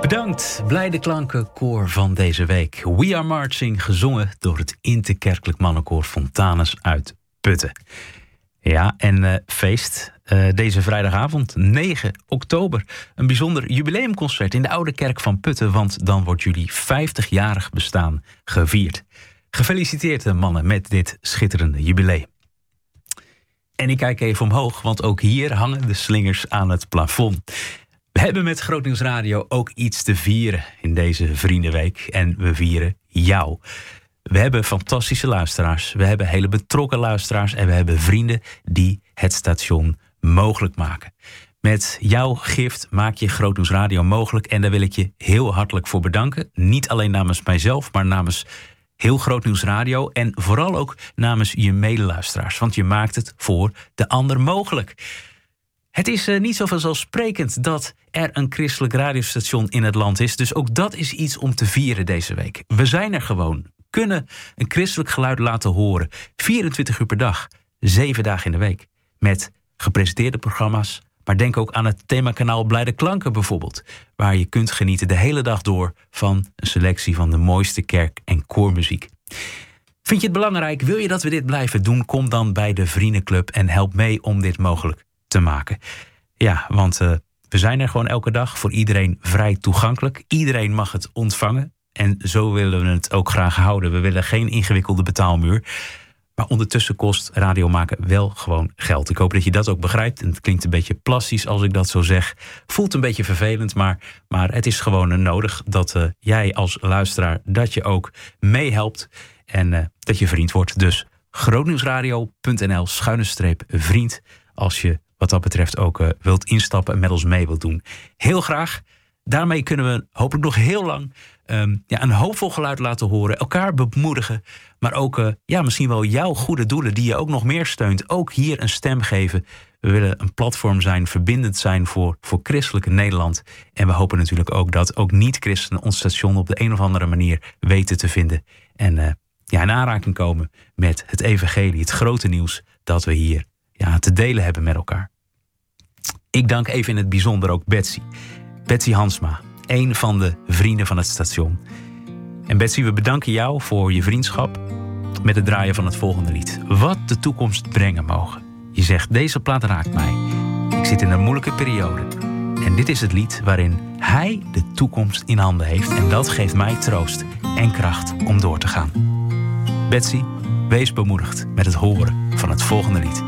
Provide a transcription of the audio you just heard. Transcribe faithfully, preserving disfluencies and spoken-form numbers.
Bedankt, Blijde Klanken koor van deze week. We Are Marching, gezongen door het Interkerkelijk Mannenkoor Fontanus uit Putten. Ja, en uh, feest uh, deze vrijdagavond, negen oktober. Een bijzonder jubileumconcert in de Oude Kerk van Putten, want dan wordt jullie vijftigjarig bestaan gevierd. Gefeliciteerd mannen met dit schitterende jubileum. En ik kijk even omhoog, want ook hier hangen de slingers aan het plafond. We hebben met Groot Nieuws Radio ook iets te vieren in deze Vriendenweek. En we vieren jou. We hebben fantastische luisteraars. We hebben hele betrokken luisteraars. En we hebben vrienden die het station mogelijk maken. Met jouw gift maak je Groot Nieuws Radio mogelijk. En daar wil ik je heel hartelijk voor bedanken. Niet alleen namens mijzelf, maar namens heel Groot Nieuws Radio. En vooral ook namens je medeluisteraars. Want je maakt het voor de ander mogelijk. Het is uh, niet zo vanzelfsprekend dat er een christelijk radiostation in het land is. Dus ook dat is iets om te vieren deze week. We zijn er gewoon. Kunnen een christelijk geluid laten horen. vierentwintig uur per dag. Zeven dagen in de week. Met gepresenteerde programma's. Maar denk ook aan het themakanaal Blijde Klanken bijvoorbeeld. Waar je kunt genieten de hele dag door van een selectie van de mooiste kerk- en koormuziek. Vind je het belangrijk? Wil je dat we dit blijven doen? Kom dan bij de Vriendenclub en help mee om dit mogelijk te maken. Ja, want uh, we zijn er gewoon elke dag voor iedereen vrij toegankelijk. Iedereen mag het ontvangen. En zo willen we het ook graag houden. We willen geen ingewikkelde betaalmuur. Maar ondertussen kost radio maken wel gewoon geld. Ik hoop dat je dat ook begrijpt. En het klinkt een beetje plastisch als ik dat zo zeg. Voelt een beetje vervelend, maar, maar het is gewoon nodig dat uh, jij als luisteraar dat je ook meehelpt. En uh, dat je vriend wordt. Dus grootnieuwsradio.nl schuine streep vriend. Als je wat dat betreft ook uh, wilt instappen en met ons mee wilt doen. Heel graag. Daarmee kunnen we hopelijk nog heel lang um, ja, een hoopvol geluid laten horen. Elkaar bemoedigen. Maar ook uh, ja, misschien wel jouw goede doelen die je ook nog meer steunt. Ook hier een stem geven. We willen een platform zijn, verbindend zijn voor, voor christelijke Nederland. En we hopen natuurlijk ook dat ook niet-christenen ons station op de een of andere manier weten te vinden. En uh, ja, in aanraking komen met het evangelie, het grote nieuws dat we hier ja, te delen hebben met elkaar. Ik dank even in het bijzonder ook Betsy. Betsy Hansma, een van de vrienden van het station. En Betsy, we bedanken jou voor je vriendschap met het draaien van het volgende lied. Wat de toekomst brengen mogen. Je zegt, deze plaat raakt mij. Ik zit in een moeilijke periode. En dit is het lied waarin hij de toekomst in handen heeft. En dat geeft mij troost en kracht om door te gaan. Betsy, wees bemoedigd met het horen van het volgende lied.